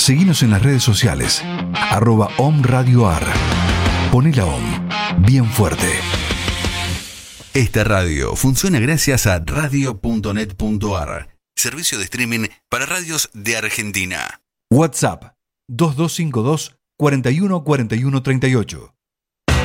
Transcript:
Seguinos en las redes sociales, @omradioar. Poné la OM bien fuerte. Esta radio funciona gracias a radio.net.ar, servicio de streaming para radios de Argentina. WhatsApp 2252 41 41 38.